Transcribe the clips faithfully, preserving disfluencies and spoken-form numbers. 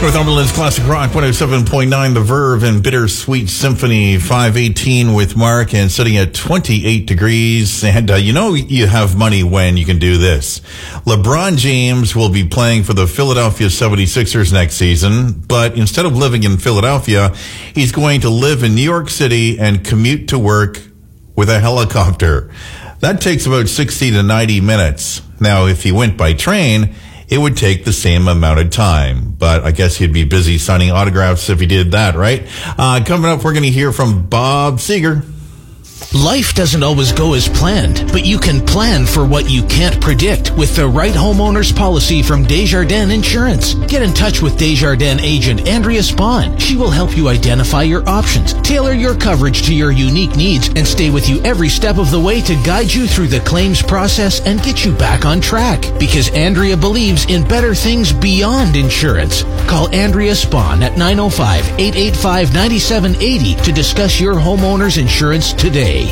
Northumberland's Classic Rock one oh seven point nine, The Verve and Bittersweet Symphony, five eighteen with Mark, and sitting at twenty-eight degrees. And uh, you know you have money when you can do this. LeBron James will be playing for the Philadelphia seventy-sixers next season, but instead of living in Philadelphia, he's going to live in New York City and commute to work with a helicopter. That takes about sixty to ninety minutes. Now, if he went by train, it would take the same amount of time, but I guess he'd be busy signing autographs if he did that, right? Uh, coming up, we're going to hear from Bob Seeger. Life doesn't always go as planned, but you can plan for what you can't predict with the right homeowner's policy from Desjardins Insurance. Get in touch with Desjardins agent Andrea Spahn. She will help you identify your options, tailor your coverage to your unique needs, and stay with you every step of the way to guide you through the claims process and get you back on track. Because Andrea believes in better things beyond insurance. Call Andrea Spahn at nine oh five, eight eight five, nine seven eight oh to discuss your homeowner's insurance today.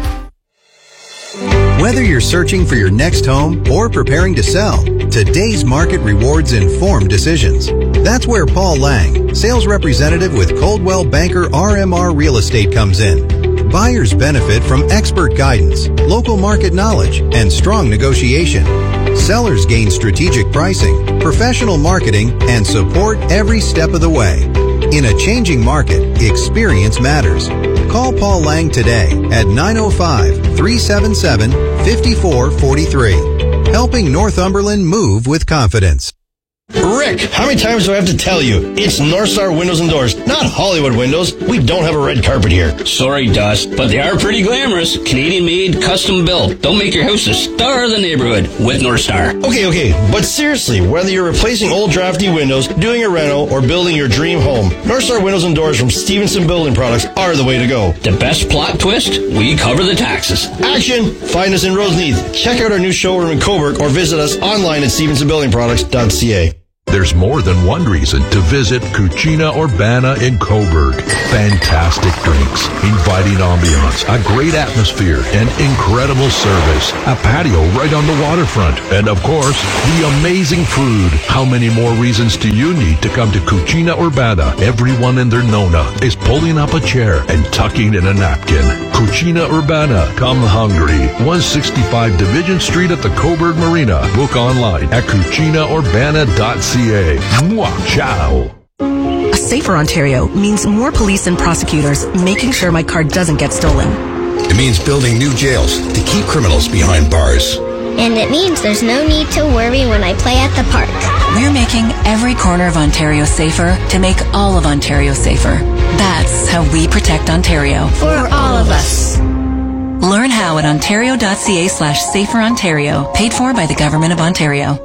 Whether you're searching for your next home or preparing to sell, today's market rewards informed decisions. That's where Paul Lang, sales representative with Coldwell Banker R M R Real Estate, comes in. Buyers benefit from expert guidance, local market knowledge, and strong negotiation. Sellers gain strategic pricing, professional marketing, and support every step of the way. In a changing market, experience matters. Call Paul Lang today at nine oh five, three seven seven, five four four three. Helping Northumberland move with confidence. Rick, how many times do I have to tell you? It's North Star Windows and Doors, not Hollywood Windows. We don't have a red carpet here. Sorry, Dust, but they are pretty glamorous. Canadian-made, custom-built. They'll make your house a star of the neighborhood with North Star. Okay, okay, but seriously, whether you're replacing old drafty windows, doing a reno, or building your dream home, North Star Windows and Doors from Stevenson Building Products are the way to go. The best plot twist? We cover the taxes. Action! Find us in Roseneath. Check out our new showroom in Cobourg or visit us online at stevenson building products dot c a. There's more than one reason to visit Cucina Urbana in Cobourg. Fantastic drinks, inviting ambiance, a great atmosphere, and incredible service. A patio right on the waterfront. And of course, the amazing food. How many more reasons do you need to come to Cucina Urbana? Everyone and their nona is pulling up a chair and tucking in a napkin. Cucina Urbana. Come hungry. one sixty-five Division Street at the Cobourg Marina. Book online at cucina urbana dot c a. Mwah, ciao. A safer Ontario means more police and prosecutors making sure my car doesn't get stolen. It means building new jails to keep criminals behind bars. And it means there's no need to worry when I play at the park. We're making every corner of Ontario safer to make all of Ontario safer. That's how we protect Ontario. For all of us. Learn how at ontario dot c a slash safer Ontario. Paid for by the Government of Ontario.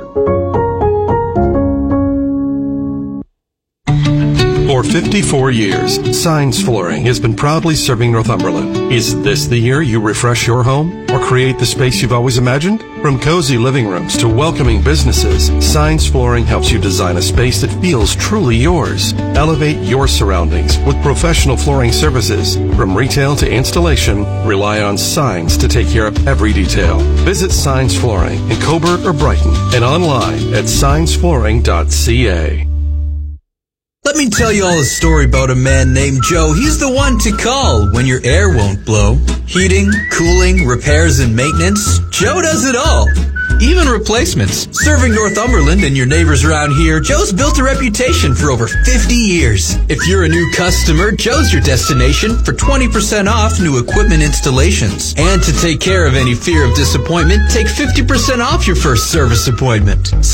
For fifty-four years, Signs Flooring has been proudly serving Northumberland. Is this the year you refresh your home or create the space you've always imagined? From cozy living rooms to welcoming businesses, Signs Flooring helps you design a space that feels truly yours. Elevate your surroundings with professional flooring services. From retail to installation, rely on Signs to take care of every detail. Visit Signs Flooring in Cobourg or Brighton and online at signs flooring dot c a. Let me tell you all a story about a man named Joe. He's the one to call when your air won't blow. Heating, cooling, repairs, and maintenance. Joe does it all. Even replacements. Serving Northumberland and your neighbors around here, Joe's built a reputation for over fifty years. If you're a new customer, Joe's your destination for twenty percent off new equipment installations. And to take care of any fear of disappointment, take fifty percent off your first service appointment.